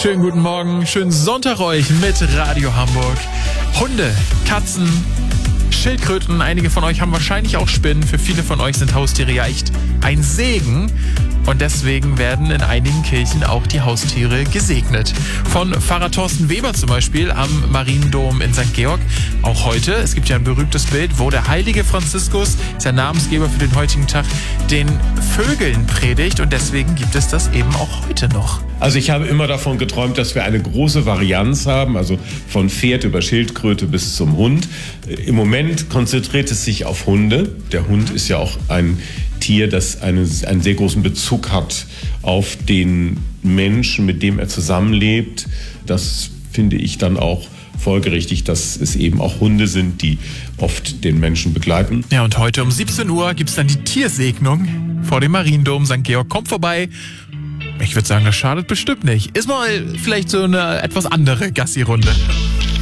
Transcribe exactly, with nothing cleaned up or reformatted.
Schönen guten Morgen, schönen Sonntag euch mit Radio Hamburg. Hunde, Katzen, Schildkröten, einige von euch haben wahrscheinlich auch Spinnen. Für viele von euch sind Haustiere ja echt ein Segen. Und deswegen werden in einigen Kirchen auch die Haustiere gesegnet. Von Pfarrer Thorsten Weber zum Beispiel am Mariendom in Sankt Georg. Auch heute, es gibt ja ein berühmtes Bild, wo der heilige Franziskus, ist der Namensgeber für den heutigen Tag, den Vögeln predigt. Und deswegen gibt es das eben auch heute noch. Also ich habe immer davon geträumt, dass wir eine große Varianz haben, also von Pferd über Schildkröte bis zum Hund. Im Moment konzentriert es sich auf Hunde. Der Hund ist ja auch ein Tier, das eine, einen sehr großen Bezug hat auf den Menschen, mit dem er zusammenlebt. Das finde ich dann auch folgerichtig, dass es eben auch Hunde sind, die oft den Menschen begleiten. Ja, und heute um siebzehn Uhr gibt es dann die Tiersegnung vor dem Mariendom Sankt Georg. Kommt vorbei. Ich würde sagen, das schadet bestimmt nicht. Ist mal vielleicht so eine etwas andere Gassi-Runde.